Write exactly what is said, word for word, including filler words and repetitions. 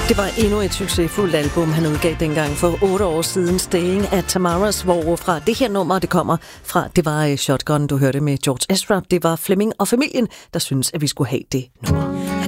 Det var endnu et succesfuldt album, han udgav dengang for otte år siden, Staying at Tamaras, hvor fra det her nummer, det kommer fra, det var Shotgun, du hørte med George Ezra. Det var Fleming og familien, der synes at vi skulle have det nummer. I